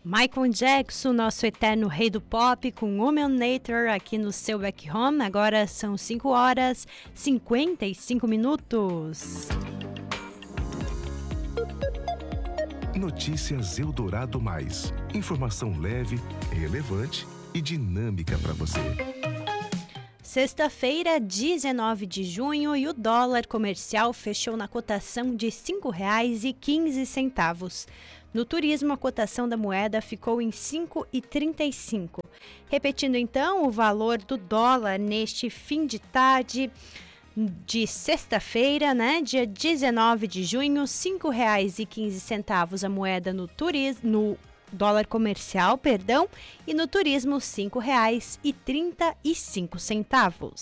Michael Jackson, nosso eterno rei do pop, com Human Nature aqui no seu Back Home. Agora são 5 horas 55 minutos. Notícias Eldorado Mais. Informação leve, relevante e dinâmica para você. Sexta-feira, 19 de junho, e o dólar comercial fechou na cotação de R$ 5,15. No turismo, a cotação da moeda ficou em 5,35. Repetindo então o valor do dólar neste fim de tarde de sexta-feira, dia 19 de junho, R$ 5,15 a moeda no dólar comercial, e no turismo R$ 5,35.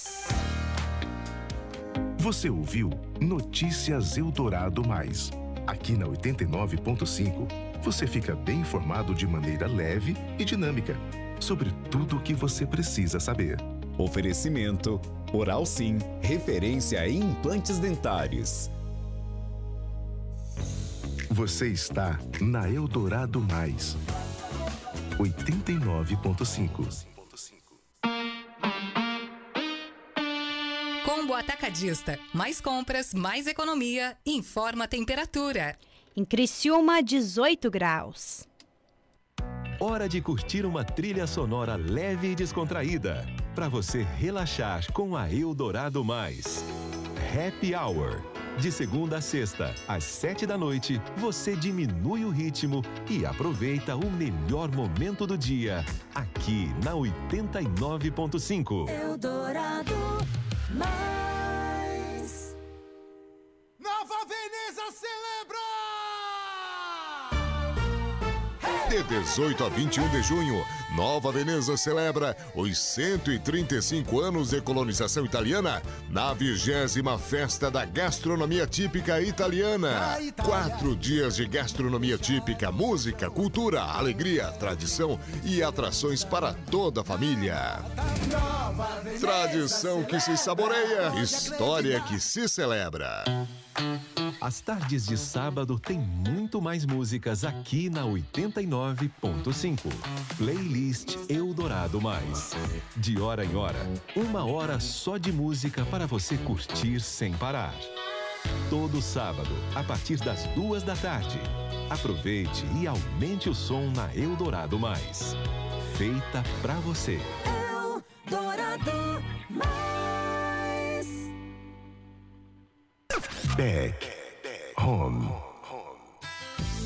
Você ouviu Notícias Eldorado Mais. Aqui na 89.5, você fica bem informado de maneira leve e dinâmica sobre tudo o que você precisa saber. Oferecimento Oral Sim, referência em implantes dentários. Você está na Eldorado Mais 89.5. Combo Atacadista. Mais compras, mais economia. Informa a temperatura. Em Criciúma, 18 graus. Hora de curtir uma trilha sonora leve e descontraída, para você relaxar com a Eldorado Mais. Happy Hour. De segunda a sexta, às 7 da noite, você diminui o ritmo e aproveita o melhor momento do dia, aqui na 89.5. Eldorado Mais. Nova Veneza celebra! De 18 a 21 de junho, Nova Veneza celebra os 135 anos de colonização italiana na 20ª Festa da Gastronomia Típica Italiana. 4 dias de gastronomia típica, música, cultura, alegria, tradição e atrações para toda a família. Tradição que se saboreia, história que se celebra. As tardes de sábado tem muito mais músicas aqui na 89.5. Playlist Eldorado Mais. De hora em hora, 1 hora só de música para você curtir sem parar. Todo sábado, a partir das 2 da tarde. Aproveite e aumente o som na Eldorado Mais. Feita pra você. Eldorado Mais.